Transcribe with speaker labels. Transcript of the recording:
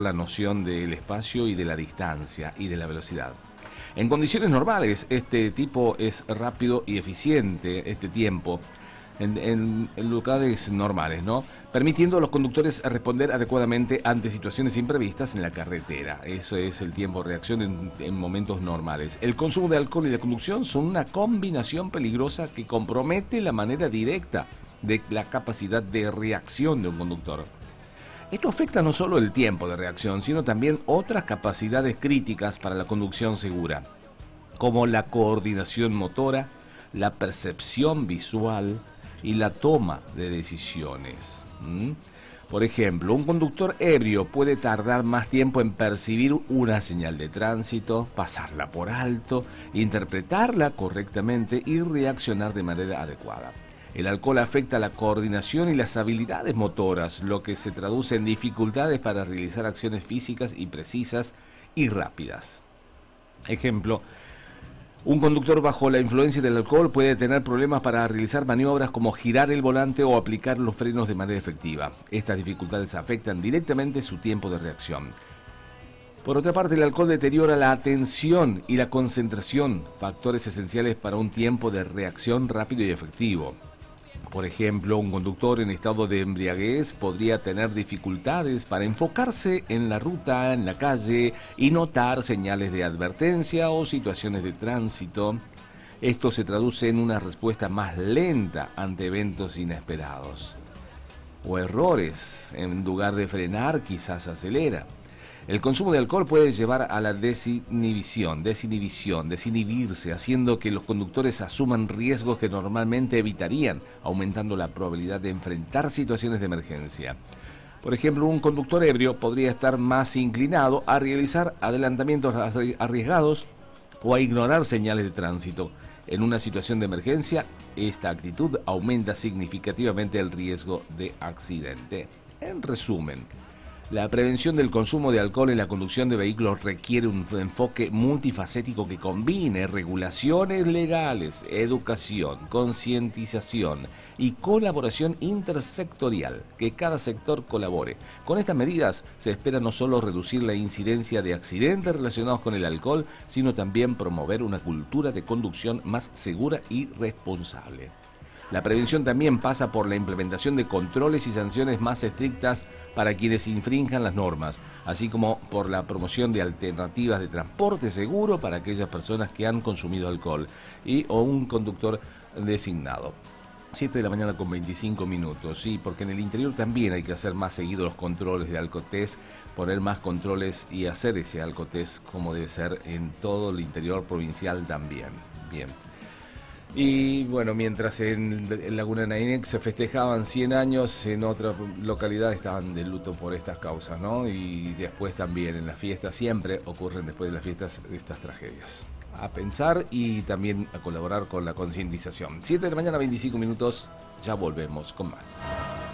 Speaker 1: la noción del espacio y de la distancia y de la velocidad. En condiciones normales, este tipo es rápido y eficiente, este tiempo, en lugares normales, ¿no? Permitiendo a los conductores responder adecuadamente ante situaciones imprevistas en la carretera. Eso es el tiempo de reacción en momentos normales. El consumo de alcohol y la conducción son una combinación peligrosa que compromete la manera directa de la capacidad de reacción de un conductor. Esto afecta no solo el tiempo de reacción, sino también otras capacidades críticas para la conducción segura, como la coordinación motora, la percepción visual y la toma de decisiones. Por ejemplo, un conductor ebrio puede tardar más tiempo en percibir una señal de tránsito, pasarla por alto, interpretarla correctamente y reaccionar de manera adecuada. El alcohol afecta la coordinación y las habilidades motoras, lo que se traduce en dificultades para realizar acciones físicas y precisas y rápidas. Ejemplo, un conductor bajo la influencia del alcohol puede tener problemas para realizar maniobras como girar el volante o aplicar los frenos de manera efectiva. Estas dificultades afectan directamente su tiempo de reacción. Por otra parte, el alcohol deteriora la atención y la concentración, factores esenciales para un tiempo de reacción rápido y efectivo. Por ejemplo, un conductor en estado de embriaguez podría tener dificultades para enfocarse en la ruta, en la calle y notar señales de advertencia o situaciones de tránsito. Esto se traduce en una respuesta más lenta ante eventos inesperados. O errores, en lugar de frenar, quizás acelera. El consumo de alcohol puede llevar a la desinhibirse, haciendo que los conductores asuman riesgos que normalmente evitarían, aumentando la probabilidad de enfrentar situaciones de emergencia. Por ejemplo, un conductor ebrio podría estar más inclinado a realizar adelantamientos arriesgados o a ignorar señales de tránsito. En una situación de emergencia, esta actitud aumenta significativamente el riesgo de accidente. En resumen, la prevención del consumo de alcohol en la conducción de vehículos requiere un enfoque multifacético que combine regulaciones legales, educación, concientización y colaboración intersectorial, que cada sector colabore. Con estas medidas se espera no solo reducir la incidencia de accidentes relacionados con el alcohol, sino también promover una cultura de conducción más segura y responsable. La prevención también pasa por la implementación de controles y sanciones más estrictas para quienes infrinjan las normas, así como por la promoción de alternativas de transporte seguro para aquellas personas que han consumido alcohol o un conductor designado. 7 de la mañana con 25 minutos, sí, porque en el interior también hay que hacer más seguido los controles de alcotest, poner más controles y hacer ese alcotest como debe ser en todo el interior provincial también. Bien. Y bueno, mientras en Laguna Nainec se festejaban 100 años, en otra localidad estaban de luto por estas causas, ¿no? Y después también en las fiestas, siempre ocurren después de las fiestas estas tragedias. A pensar y también a colaborar con la concientización. 7 de la mañana, 25 minutos, ya volvemos con más.